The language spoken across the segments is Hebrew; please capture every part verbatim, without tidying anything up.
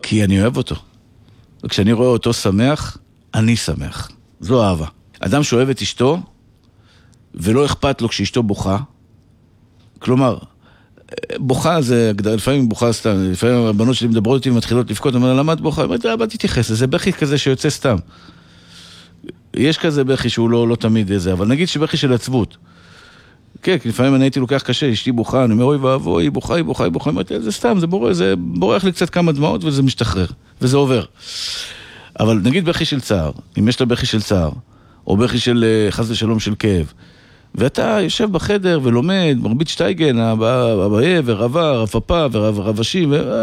כי אני אוהב אותו. וכשאני רואה אותו שמח, אני שמח. זו אהבה. אדם שאוהב את אשתו, ולא אכפת לו כשאשתו בוכה, כלומר, בוכה זה, לפעמים בוכה סתם, לפעמים הבנות שלי מדברות איתי ומתחילות לבכות, אני אומר, למה את בוכה? אני אומר, אבא תתייחס, זה בכי כזה שיוצא סתם. יש כזה בכי שהוא לא, לא תמיד איזה, אבל נגיד שבכי של עצבות. כן, כי לפעמים אני הייתי לוקח קשה, אשתי בוכה, אני אומר, אוי ואבוי, היא בוכה, היא בוכה, היא בוכה, זה סתם, זה בורח, זה בורח לי קצת כמה דמעות וזה משתחרר, וזה עובר. אבל נגיד בכי של צער, אם יש לה בכי של צער, או בכי של חס ושלום של כאב, ואתה יושב בחדר ולומד, מרבית שטייגן, אביה ורבה, רפפה ורבשי,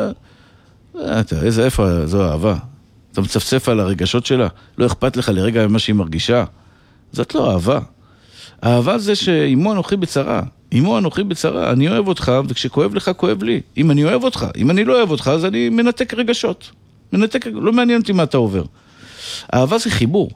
איזה איפה, זו אהבה. אתה מצפצף על הרגשות שלה, לא אכפת לך לרגע ממה שהיא מרגישה. זאת לא אהבה. האהבה זה שאימו אנוכי בצרה. אימו אנוכי בצרה, אני אוהב אותך, וכשכואב לך, כואב לי. אם אני אוהב אותך, אם אני לא אוהב אותך, אז אני מנתק רגשות. מנתק, לא מעניין אותי מה אתה עובר. אהבה זה חיבור.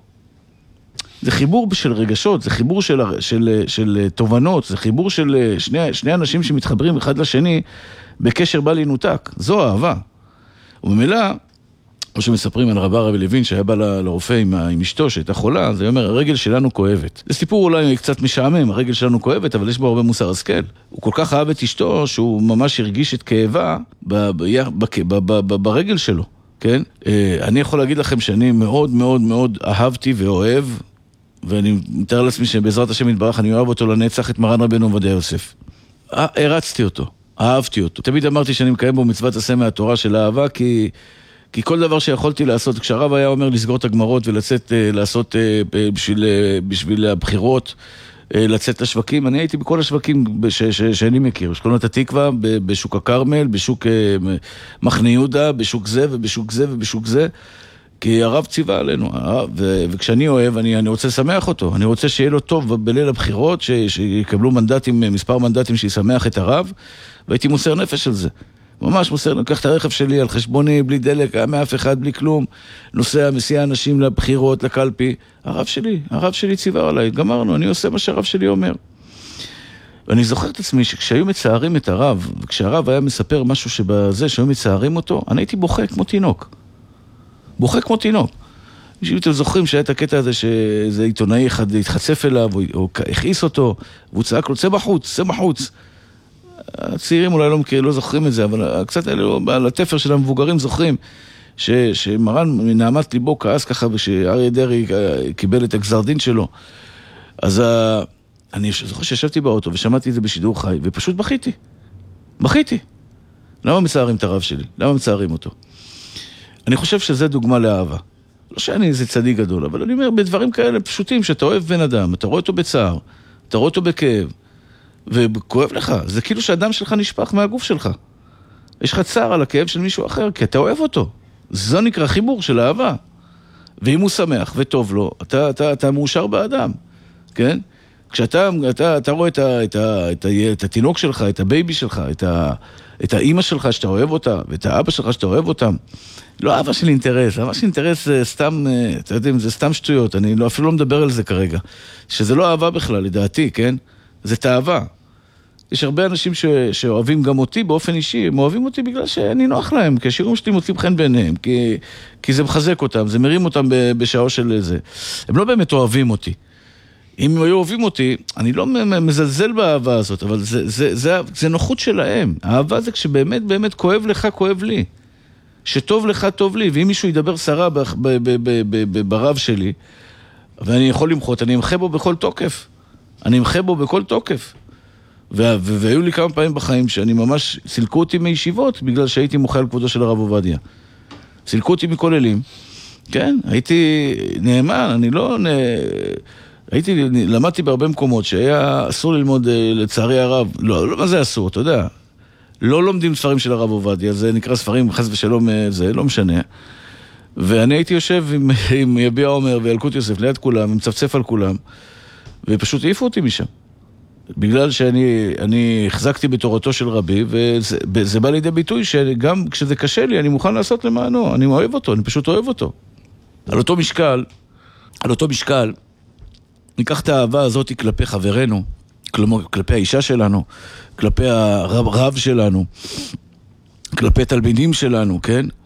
זה חיבור של רגשות, זה חיבור של, של, של תובנות, זה חיבור של שני, שני אנשים שמתחברים אחד לשני בקשר בל ינותק. זו אהבה. ובמילה, כמו שמספרים על רבה רבי לוין שהיה בא לרופא עם, עם אשתו שהייתה חולה, זה אומר, הרגל שלנו כואבת. זה סיפור אולי קצת משעמם, הרגל שלנו כואבת, אבל יש בו הרבה מוסר השכל. הוא כל כך אהב את אשתו שהוא ממש הרגיש את כאבה ב, ב, ב, ב, ב, ב, ברגל שלו. כן? אני יכול להגיד לכם שאני מאוד מאוד מאוד אהבתי ואוהב, ואני מתאר לעצמי שבעזרת השם יתברך אני אוהב אותו לנצח את מרן רבנו עובדיה יוסף. הרצתי אותו, אהבתי אותו. תמיד אמרתי שאני מקיים בו מצוות עשה מהתורה של האהבה, כי, כי כל דבר שיכולתי לעשות, כשהרב היה אומר לסגור את הגמרות ולצאת לעשות בשביל, בשביל הבחירות, לצאת לשווקים, אני הייתי בכל השווקים ש, ש, שאני מכיר, שכונות התקווה, בשוק הכרמל, בשוק מחנה יהודה, בשוק זה ובשוק זה ובשוק זה, כי הרב ציווה עלינו, ו- וכשאני אוהב, אני, אני רוצה לשמח אותו, אני רוצה שיהיה לו טוב בליל הבחירות, ש- שיקבלו מנדטים, מספר מנדטים שישמח את הרב, והייתי מוסר נפש על זה. ממש מוסר, ניקח את הרכב שלי על חשבוני, בלי דלק, מאף אחד, בלי כלום, נוסע, מסיע אנשים לבחירות, לקלפי. הרב שלי, הרב שלי ציווה עליי, גמרנו, אני עושה מה שהרב שלי אומר. ואני זוכר את עצמי שכשהיו מצערים את הרב, וכשהרב היה מספר משהו שבזה, שהיו מצערים אותו, אני הייתי בוכה כמו תינוק. בוכה כמו תינוק. אם אתם זוכרים שהיה את הקטע הזה שאיזה עיתונאי אחד התחצף אליו, או, או הכעיס אותו, והוא צעק לו, צא בחוץ, צא בחוץ. הצעירים אולי לא מכירים, לא זוכרים את זה, אבל קצת האלה, על התפר של המבוגרים זוכרים, ש, שמרן מנעמת ליבו כעס ככה, ושאריה דרעי קיבל את הגזר דין שלו. אז אני זוכר שישבתי באוטו, ושמעתי את זה בשידור חי, ופשוט בכיתי. בכיתי. למה מצערים את הרב שלי? למה מצערים אותו? אני חושב שזה דוגמה לאהבה. לא שאני איזה צדיק גדול, אבל אני אומר, בדברים כאלה פשוטים, שאתה אוהב בן אדם, אתה רואה אותו בצער, אתה רואה אותו בכאב, וכואב לך, זה כאילו שהדם שלך נשפך מהגוף שלך. יש לך צער על הכאב של מישהו אחר, כי אתה אוהב אותו. זו נקרא חיבור של אהבה. ואם הוא שמח וטוב לו, אתה, אתה, אתה מאושר באדם, כן? כשאתה אתה, אתה רואה את, ה, את, ה, את, ה, את התינוק שלך, את הבייבי שלך, את, ה, את האמא שלך שאתה אוהב אותה, ואת האבא שלך שאתה אוהב אותם, לא אהבה של אינטרס, אהבה של אינטרס זה סתם, אתה יודעים, זה סתם שטויות, אני לא, אפילו לא מדבר על זה כרגע, שזה לא אהבה בכלל, לדעתי, כן? זה תאווה. יש הרבה אנשים ש, שאוהבים גם אותי באופן אישי, הם אוהבים אותי בגלל שאני נוח להם, כי השירים שלי מוצאים חן בעיניהם, כי, כי זה מחזק אותם, זה מרים אותם בשעו של זה. הם לא באמת אוהבים אותי. אם הם היו אוהבים אותי, אני לא מזלזל באהבה הזאת, אבל זה, זה, זה, זה נוחות שלהם. האהבה זה כשבאמת, באמת כואב לך, כואב לי. שטוב לך, טוב לי. ואם מישהו ידבר שרה ב, ב, ב, ב, ב, ברב שלי, ואני יכול למחות, אני אמחה בו בכל תוקף. אני אמחה בו בכל תוקף. והיו לי כמה פעמים בחיים שאני ממש, סילקו אותי מישיבות, בגלל שהייתי מוחה על כבודו של הרב עובדיה. סילקו אותי מכוללים. כן, הייתי נאמן, אני לא... הייתי, למדתי בהרבה מקומות שהיה אסור ללמוד לצערי הרב, לא, לא, מה זה אסור, אתה יודע, לא לומדים ספרים של הרב עובדיה, זה נקרא ספרים חס ושלום, זה לא משנה, ואני הייתי יושב עם, עם יביע עומר ואלקוט יוסף ליד כולם, מצפצף על כולם, ופשוט העיפו אותי משם, בגלל שאני אני החזקתי בתורתו של רבי, וזה זה בא לידי ביטוי שגם כשזה קשה לי, אני מוכן לעשות למענו, אני אוהב אותו, אני פשוט אוהב אותו. על אותו משקל, על אותו משקל, ניקח את האהבה הזאת כלפי חברנו, כלומר, כלפי האישה שלנו, כלפי הרב רב שלנו, כלפי תלמידים שלנו, כן?